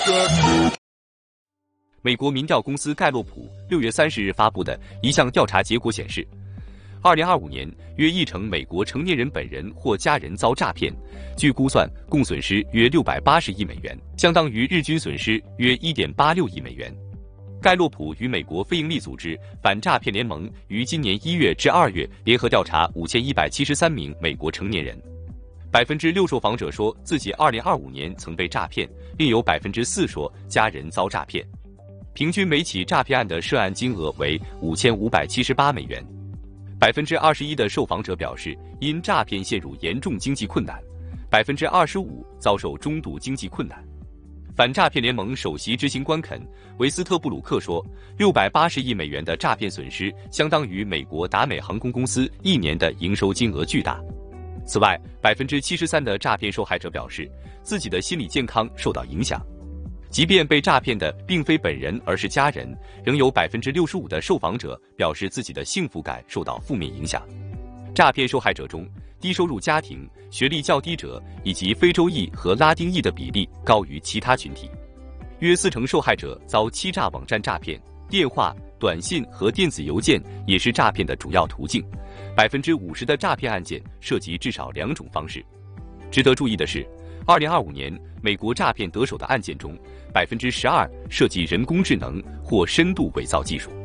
美国民调公司盖洛普6月30日发布的一项调查结果显示，2025年约1成美国成年人本人或家人遭诈骗，据估算，共损失约680亿美元，相当于日均损失约1.86亿美元。盖洛普与美国非营利组织反诈骗联盟于今年1月至2月联合调查5173名美国成年人，6%受访者说自己2025年曾被诈骗，另有4%说家人遭诈骗。平均每起诈骗案的涉案金额为5578美元。21%的受访者表示因诈骗陷入严重经济困难，25%遭受中度经济困难。反诈骗联盟首席执行官肯·维斯特布鲁克说，680亿美元的诈骗损失相当于美国达美航空公司1年的营收金额巨大。此外，73%的诈骗受害者表示自己的心理健康受到影响。即便被诈骗的并非本人而是家人，仍有65%的受访者表示自己的幸福感受到负面影响。诈骗受害者中，低收入家庭、学历较低者以及非洲裔和拉丁裔的比例高于其他群体。约4成受害者遭欺诈网站诈骗，电话、短信和电子邮件也是诈骗的主要途径。50%的诈骗案件涉及至少2种方式。值得注意的是，2025年美国诈骗得手的案件中，12%涉及人工智能或深度伪造技术。